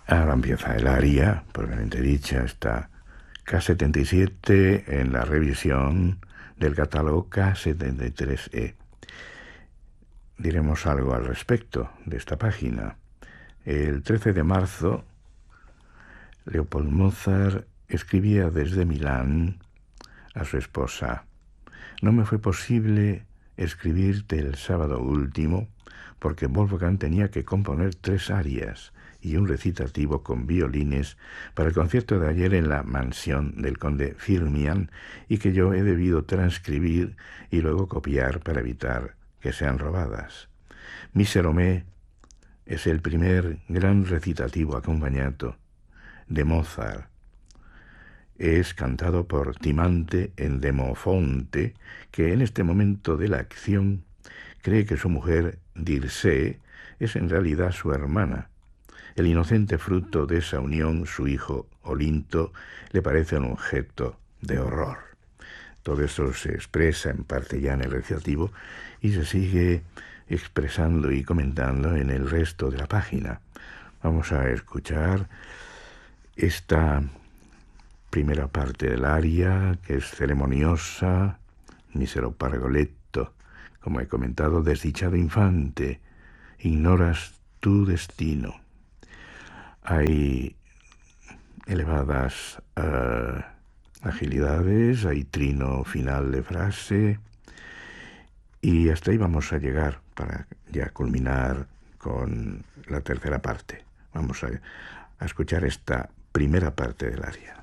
Ahora empieza el aria, propiamente dicha, está K77 en la revisión del catálogo K73E. Diremos algo al respecto de esta página. El 13 de marzo, Leopold Mozart escribía desde Milán a su esposa: «No me fue posible escribirte el sábado último porque Wolfgang tenía que componer 3 arias y un recitativo con violines para el concierto de ayer en la mansión del conde Firmian, y que yo he debido transcribir y luego copiar para evitar que sean robadas. Miserome es el primer gran recitativo accompagnato de Mozart. Es cantado por Timante en Demofonte, que en este momento de la acción cree que su mujer, Dircé, es en realidad su hermana. El inocente fruto de esa unión, su hijo Olinto, le parece un objeto de horror». Todo eso se expresa en parte ya en el recitativo y se sigue expresando y comentando en el resto de la página. Vamos a escuchar esta primera parte del aria, que es ceremoniosa: «Misero Pargoletto, como he comentado, desdichado infante, ignoras tu destino». Hay elevadas agilidades, hay trino final de frase, y hasta ahí vamos a llegar para ya culminar con la tercera parte. Vamos a escuchar esta primera parte del aria.